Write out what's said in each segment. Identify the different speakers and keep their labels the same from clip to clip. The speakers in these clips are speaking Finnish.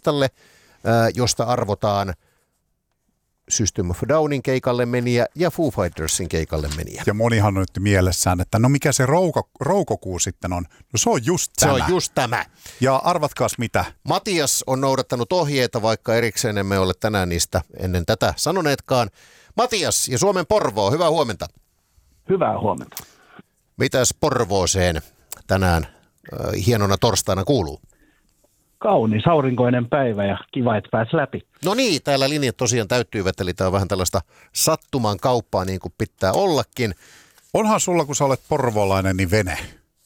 Speaker 1: listalle, josta arvotaan System of a Downin keikalle meniä ja Foo Fightersin keikalle meniä.
Speaker 2: Ja monihan on nyt mielessään, että no mikä se roukokuu sitten on? No se on just tämä.
Speaker 1: Se on just tämä.
Speaker 2: Ja arvatkaas mitä?
Speaker 1: Matias on noudattanut ohjeita, vaikka erikseen emme ole tänään niistä ennen tätä sanoneetkaan. Matias ja Suomen Porvoo, hyvää huomenta.
Speaker 3: Hyvää huomenta.
Speaker 1: Mitäs Porvooseen tänään hienona torstaina kuuluu?
Speaker 3: Kaunis aurinkoinen päivä ja kiva, että pääsi läpi.
Speaker 1: No niin, täällä linjat tosiaan täyttyivät, eli tämä on vähän tällaista sattuman kauppaa niin kuin pitää ollakin.
Speaker 2: Onhan sulla, kun sä olet porvoolainen, niin vene?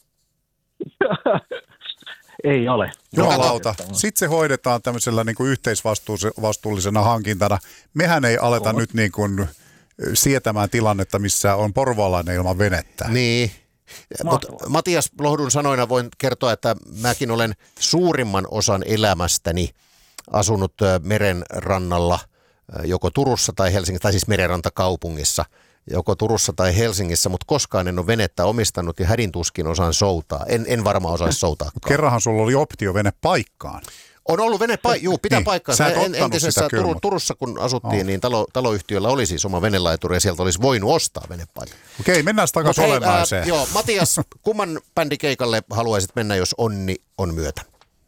Speaker 3: Ei ole.
Speaker 2: Jumalauta. Sitten se hoidetaan tämmöisellä niin kuin yhteisvastuullisena hankintana. Mehän ei aleta nyt niin kuin sietämään tilannetta, missä on porvoolainen ilman venettä.
Speaker 1: Niin. Mutta Matias Lohdun sanoina voin kertoa, että mäkin olen suurimman osan elämästäni asunut merenrannalla, joko Turussa tai Helsingissä, tai siis merenrantakaupungissa, joko Turussa tai Helsingissä, mutta koskaan en ole venettä omistanut ja hädintuskin osaan soutaa. En varmaan osaisi soutaakaan.
Speaker 2: Kerranhan sulla oli optio vene paikkaan.
Speaker 1: On ollut juu, pitää
Speaker 2: niin,
Speaker 1: paikkaansa.
Speaker 2: Entisessä
Speaker 1: Turussa kun asuttiin, niin taloyhtiöllä oli siis oma venelaituri ja sieltä olisi voinut ostaa venepaikan.
Speaker 2: Okei, mennään takaisin olennaiseen.
Speaker 1: Joo, Matias, kumman bändikeikalle haluaisit mennä, jos onni on myötä?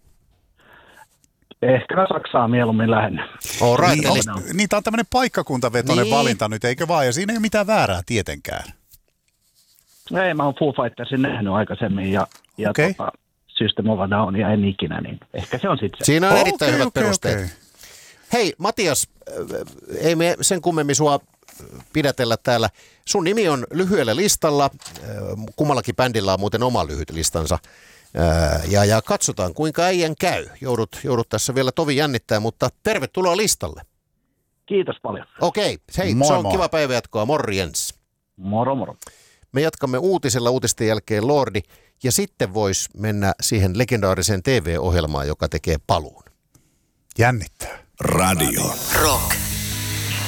Speaker 3: Ehkä Saksaa mieluummin lähinnä.
Speaker 2: Niin, tämä on tämmöinen paikkakuntavetoinen valinta nyt, eikö vaan? Ja siinä ei ole mitään väärää tietenkään.
Speaker 3: Ei, mä oon Foo Fightersin nähnyt aikaisemmin ja System of a Downia en ikinä, niin ehkä se on sitten se.
Speaker 1: Siinä on erittäin hyvät perusteet. Hei Matias, ei me sen kummemmin sua pidätellä täällä. Sun nimi on lyhyellä listalla, kummallakin bändillä on muuten oma lyhyt listansa. Ja katsotaan kuinka äijän käy. Joudut tässä vielä tovi jännittää, mutta tervetuloa listalle.
Speaker 3: Kiitos paljon.
Speaker 1: Okei, hei, se on kiva päivä jatkoa. Morjens.
Speaker 3: Moro moro.
Speaker 1: Me jatkamme uutisten jälkeen Lordi. Ja sitten voisi mennä siihen legendaariseen TV-ohjelmaan, joka tekee paluun.
Speaker 2: Jännittää.
Speaker 4: Radio Rock.